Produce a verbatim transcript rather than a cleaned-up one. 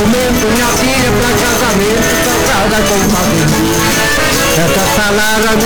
momento, minha filha pra casamento, casada com fazendeiro. Essa salada